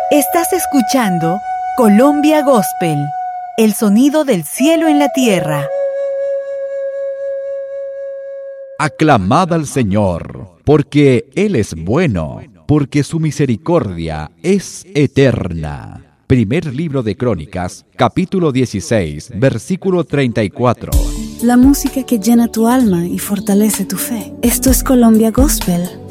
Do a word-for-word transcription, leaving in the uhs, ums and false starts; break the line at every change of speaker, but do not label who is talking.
Estás escuchando Colombia Gospel, el sonido del cielo en la tierra.
Aclamad al Señor, porque Él es bueno, porque su misericordia es eterna. Primer libro de Crónicas, capítulo dieciséis, versículo treinta y cuatro.
La música que llena tu alma y fortalece tu fe. Esto es Colombia Gospel.